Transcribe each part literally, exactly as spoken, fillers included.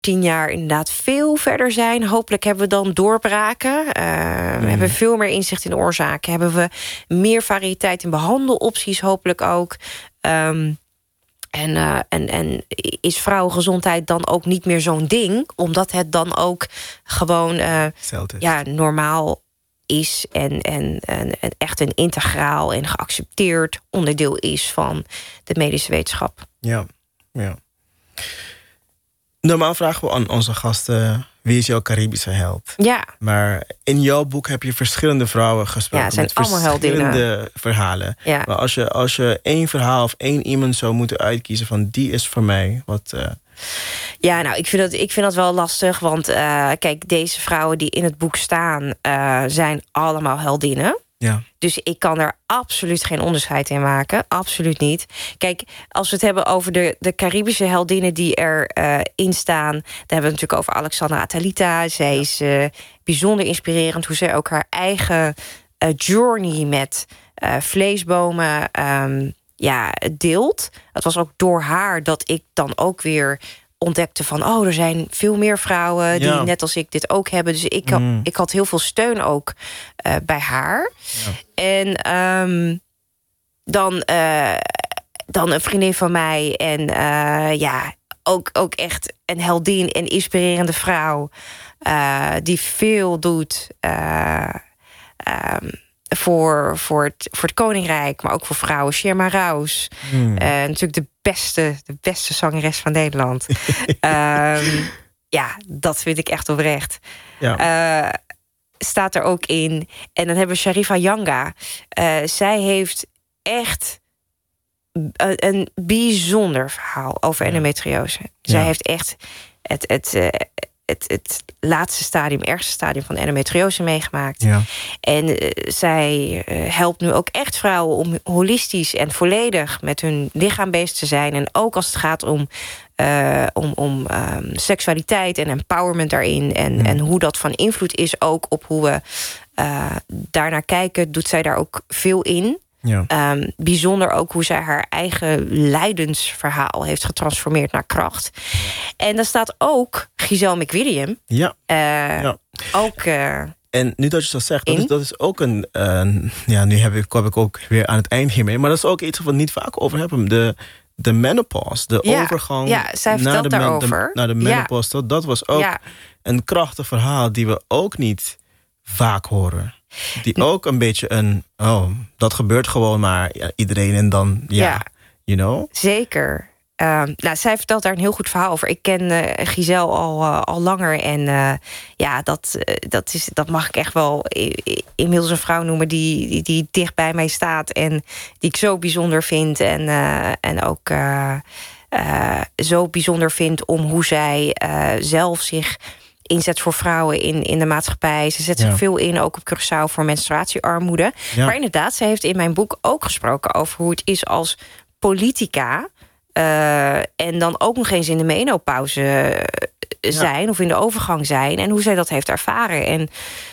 tien jaar inderdaad veel verder zijn. Hopelijk hebben we dan doorbraken. Uh, mm. We hebben veel meer inzicht in de oorzaken. Hebben we meer variëteit in behandelopties, hopelijk ook. Um, en, uh, en, en is vrouwengezondheid dan ook niet meer zo'n ding? Omdat het dan ook gewoon uh, ja, normaal is en, en, en, en echt een integraal en geaccepteerd onderdeel is van de medische wetenschap. Ja, ja. Normaal vragen we aan onze gasten, wie is jouw Caribische held? Ja. Maar in jouw boek heb je verschillende vrouwen gesproken. Ja, het zijn met allemaal verschillende heldinnen. verhalen. Ja. Maar als je, als je één verhaal of één iemand zou moeten uitkiezen van die is voor mij, wat... Uh... Ja, nou, ik vind dat, ik vind dat wel lastig. Want uh, kijk, deze vrouwen die in het boek staan, uh, zijn allemaal heldinnen. Ja. Dus ik kan er absoluut geen onderscheid in maken. Absoluut niet. Kijk, als we het hebben over de, de Caribische heldinnen die erin uh, in staan, dan hebben we het natuurlijk over Alexandra Atalita. Zij is uh, bijzonder inspirerend hoe zij ook haar eigen uh, journey met uh, vleesbomen um, ja, deelt. Het was ook door haar dat ik dan ook weer ontdekte van, oh, er zijn veel meer vrouwen die ja. net als ik dit ook hebben. Dus ik, mm. ik had heel veel steun ook uh, bij haar. Ja. En um, dan, uh, dan een vriendin van mij en uh, ja, ook, ook echt een heldin en inspirerende vrouw uh, die veel doet uh, um, voor, voor, het, voor het Koninkrijk, maar ook voor vrouwen. Sherma Rouse, mm. uh, natuurlijk de beste, de beste zangeres van Nederland. um, ja, dat vind ik echt oprecht. Ja. Uh, staat er ook in. En dan hebben we Sharifa Janga. Uh, zij heeft echt een, een bijzonder verhaal over ja. endometriose. Zij ja. heeft echt het... het uh, Het, het laatste stadium, ergste stadium van endometriose meegemaakt. Ja. En uh, zij uh, helpt nu ook echt vrouwen om holistisch en volledig met hun lichaam bezig te zijn. En ook als het gaat om, uh, om, om um, seksualiteit en empowerment daarin. En, ja. en hoe dat van invloed is ook op hoe we uh, daarnaar kijken, doet zij daar ook veel in. Ja. Um, bijzonder ook hoe zij haar eigen lijdensverhaal heeft getransformeerd naar kracht. Ja. En daar staat ook Giselle McWilliam. Ja. Uh, ja. Ook. Uh, en nu dat je dat zegt, dat is, dat is ook een. Uh, ja, nu heb ik, kom ik ook weer aan het eind hiermee. Maar dat is ook iets wat we niet vaak over hebben. De, de menopause, de ja. overgang. Ja, zij vertelt naar de, daarover. De, naar de menopause. Ja. Dat, dat was ook ja. een krachtig verhaal die we ook niet vaak horen. Die ook een beetje een, oh, dat gebeurt gewoon maar ja, iedereen en dan, ja, ja. you know? Zeker. Uh, nou, zij vertelt daar een heel goed verhaal over. Ik ken uh, Giselle al, uh, al langer en uh, ja, dat, uh, dat, is, dat mag ik echt wel inmiddels een vrouw noemen die, die, die dicht bij mij staat en die ik zo bijzonder vind en, uh, en ook uh, uh, zo bijzonder vind om hoe zij uh, zelf zich inzet voor vrouwen in, in de maatschappij. Ze zet ja. zich veel in, ook op Curaçao, voor menstruatiearmoede. Ja. Maar inderdaad, ze heeft in mijn boek ook gesproken over hoe het is als politica uh, en dan ook nog eens in de menopauze zijn, ja. of in de overgang zijn, en hoe zij dat heeft ervaren. En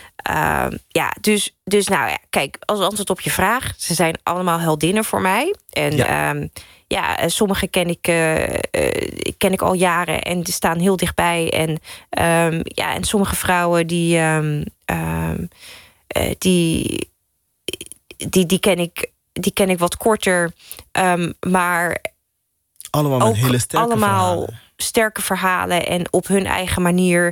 uh, ja, dus, dus nou ja, kijk, als antwoord op je vraag, ze zijn allemaal heldinnen voor mij. En ja. Um, Ja, sommige ken ik, uh, uh, ken ik al jaren en die staan heel dichtbij. En, um, ja, en sommige vrouwen die, um, um, uh, die, die, die, ken ik, die ken ik wat korter. Um, maar allemaal met hele sterke allemaal verhalen. sterke verhalen. En op hun eigen manier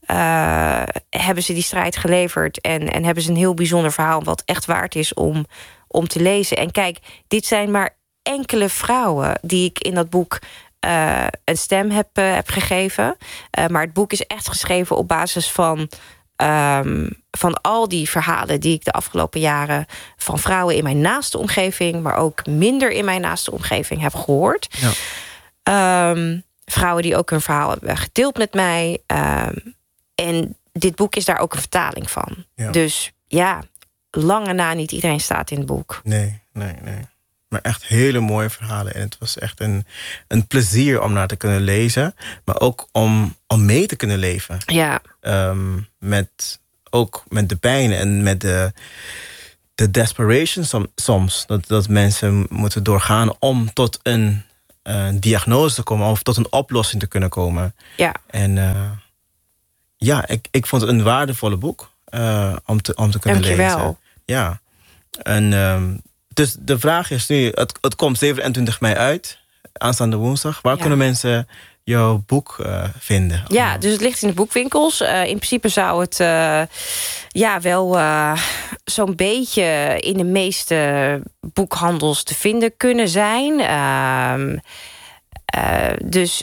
uh, hebben ze die strijd geleverd. En, en hebben ze een heel bijzonder verhaal wat echt waard is om, om te lezen. En kijk, dit zijn maar enkele vrouwen die ik in dat boek uh, een stem heb, uh, heb gegeven. Uh, maar het boek is echt geschreven op basis van, um, van al die verhalen die ik de afgelopen jaren van vrouwen in mijn naaste omgeving, maar ook minder in mijn naaste omgeving heb gehoord. Ja. Um, vrouwen die ook hun verhaal hebben gedeeld met mij. Um, en dit boek is daar ook een vertaling van. Ja. Dus ja, lange na niet iedereen staat in het boek. Nee, nee, nee. Maar echt hele mooie verhalen. En het was echt een, een plezier om naar te kunnen lezen. Maar ook om, om mee te kunnen leven. Ja. Um, met, ook met de pijn en met de, de desperation som, soms. Dat, dat mensen moeten doorgaan om tot een een diagnose te komen of tot een oplossing te kunnen komen. Ja. En uh, ja, ik, ik vond het een waardevolle boek uh, om, te, om te kunnen Dank je lezen. wel. Ja. En um, dus de vraag is nu, het, het komt zevenentwintig mei uit, aanstaande woensdag. Waar ja. kunnen mensen jouw boek uh, vinden? Ja, dus het ligt in de boekwinkels. Uh, in principe zou het uh, ja, wel uh, zo'n beetje in de meeste boekhandels te vinden kunnen zijn. Uh, uh, dus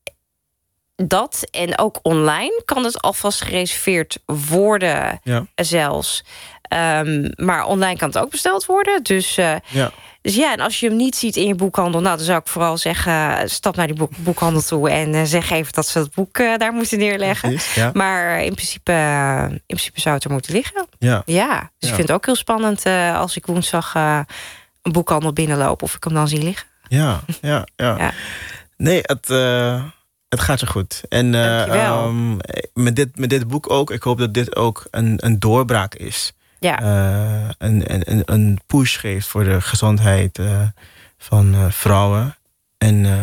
dat en ook online kan het alvast gereserveerd worden, ja. zelfs. Um, maar online kan het ook besteld worden. Dus, uh, ja. dus ja, en als je hem niet ziet in je boekhandel, nou, dan zou ik vooral zeggen, uh, stap naar die boek, boekhandel toe en uh, zeg even dat ze het boek uh, daar moeten neerleggen. Precies, ja. Maar in principe, uh, in principe zou het er moeten liggen. Ja. ja dus ja. ik vind het ook heel spannend uh, als ik woensdag uh, een boekhandel binnenloop of ik hem dan zie liggen. Ja, ja, ja. ja. Nee, het. Uh... Het gaat je goed. En uh, um, met, dit, met dit boek ook, ik hoop dat dit ook een, een doorbraak is. Ja. Uh, een, een, een push geeft voor de gezondheid uh, van uh, vrouwen. En uh,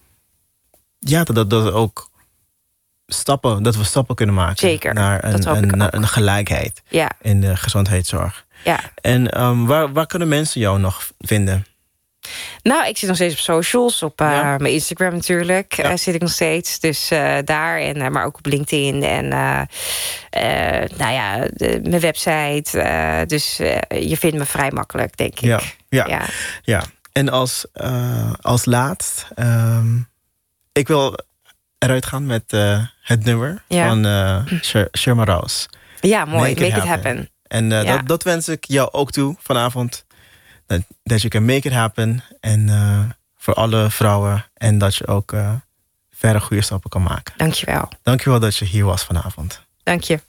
ja, dat, dat, dat ook stappen, dat we stappen kunnen maken. Zeker, naar een, een, naar een gelijkheid ja. in de gezondheidszorg. Ja. En um, waar, waar kunnen mensen jou nog vinden? Nou, ik zit nog steeds op socials. Op uh, ja. mijn Instagram natuurlijk ja. uh, zit ik nog steeds. Dus uh, daar, en, uh, maar ook op LinkedIn. En uh, uh, nou ja, de, mijn website. Uh, dus uh, je vindt me vrij makkelijk, denk ik. Ja, ja. ja. ja. En als, uh, als laatst... Um, ik wil eruit gaan met uh, het nummer ja. van uh, Sherma Rouse. Ja, mooi. Make, Make it, it happen. happen. En uh, ja. dat, dat wens ik jou ook toe vanavond. Dat je kan make it happen. En uh, voor alle vrouwen. En dat je ook uh, verder goede stappen kan maken. Dank je wel. Dank je wel dat je hier was vanavond. Dank je.